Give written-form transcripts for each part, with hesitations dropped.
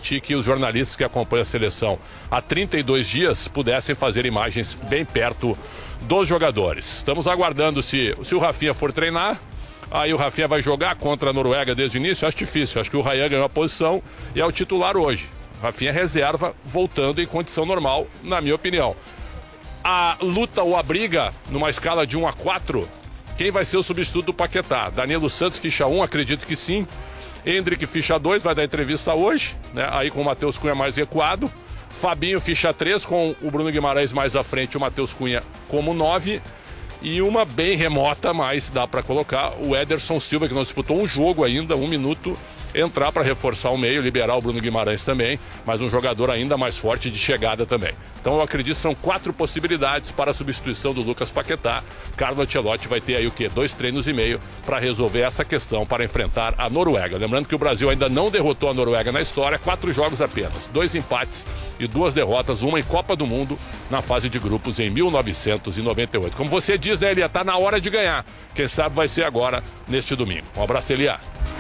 permitir que os jornalistas que acompanham a seleção há 32 dias pudessem fazer imagens bem perto dos jogadores. Estamos aguardando se o Rafinha for treinar. Aí o Rafinha vai jogar contra a Noruega desde o início? Acho difícil. Acho que o Ryan ganhou a posição e é o titular hoje. O Rafinha é reserva, voltando em condição normal, na minha opinião. A luta ou a briga, numa escala de 1 a 4, quem vai ser o substituto do Paquetá? Danilo Santos ficha 1, acredito que sim. Endrick ficha 2, vai dar entrevista hoje, né? Aí com o Matheus Cunha mais recuado. Fabinho ficha 3, com o Bruno Guimarães mais à frente, o Matheus Cunha como 9. E uma bem remota, mas dá para colocar o Ederson Silva, que não disputou um jogo ainda, 1 minuto, entrar para reforçar o meio, liberar o Bruno Guimarães também, mas um jogador ainda mais forte de chegada também. Então eu acredito que são 4 possibilidades para a substituição do Lucas Paquetá. Carlo Ancelotti vai ter aí o quê? 2 treinos e meio para resolver essa questão, para enfrentar a Noruega. Lembrando que o Brasil ainda não derrotou a Noruega na história, 4 jogos apenas, 2 empates e 2 derrotas, uma em Copa do Mundo na fase de grupos em 1998. Como você diz, né, Elia, tá na hora de ganhar. Quem sabe vai ser agora, neste domingo. Um abraço, Elia.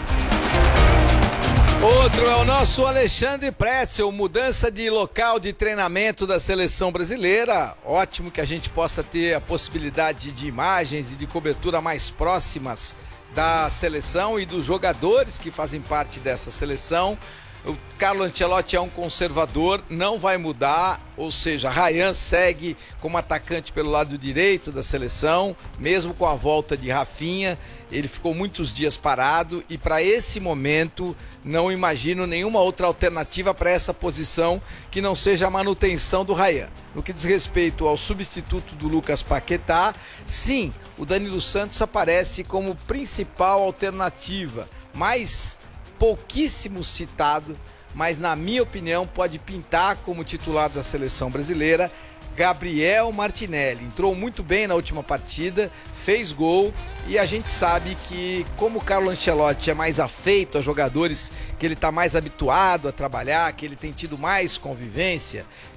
Outro é o nosso Alexandre Pretzel, mudança de local de treinamento da seleção brasileira. Ótimo que a gente possa ter a possibilidade de imagens e de cobertura mais próximas da seleção e dos jogadores que fazem parte dessa seleção. O Carlo Ancelotti é um conservador, não vai mudar, ou seja, Ryan segue como atacante pelo lado direito da seleção, mesmo com a volta de Rafinha. Ele ficou muitos dias parado e para esse momento não imagino nenhuma outra alternativa para essa posição que não seja a manutenção do Ryan. No que diz respeito ao substituto do Lucas Paquetá, sim, o Danilo Santos aparece como principal alternativa, mas pouquíssimo citado, mas na minha opinião pode pintar como titular da seleção brasileira, Gabriel Martinelli. Entrou muito bem na última partida, fez gol e a gente sabe que como o Carlo Ancelotti é mais afeito a jogadores que ele está mais habituado a trabalhar, que ele tem tido mais convivência,